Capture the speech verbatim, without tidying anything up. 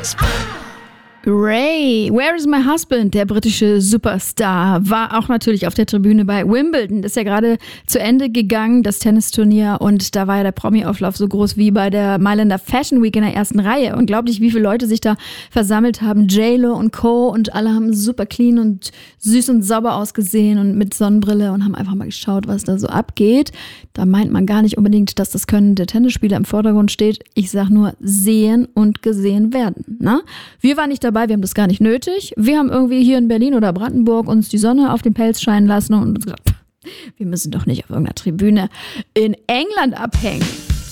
Ray, Where is my husband? Der britische Superstar war auch natürlich auf der Tribüne bei Wimbledon. Das ist ja gerade zu Ende gegangen, das Tennisturnier. Und da war ja der Promi-Auflauf so groß wie bei der Mailänder Fashion Week in der ersten Reihe. Unglaublich, wie viele Leute sich da versammelt haben. J-Lo und Co. Und alle haben super clean und süß und sauber ausgesehen und mit Sonnenbrille und haben einfach mal geschaut, was da so abgeht. Da meint man gar nicht unbedingt, dass das Können der Tennisspieler im Vordergrund steht. Ich sag nur, sehen und gesehen werden. Ne? Wir waren nicht dabei. Wir haben das gar nicht nötig. Wir haben irgendwie hier in Berlin oder Brandenburg uns die Sonne auf den Pelz scheinen lassen und uns gesagt, wir müssen doch nicht auf irgendeiner Tribüne in England abhängen.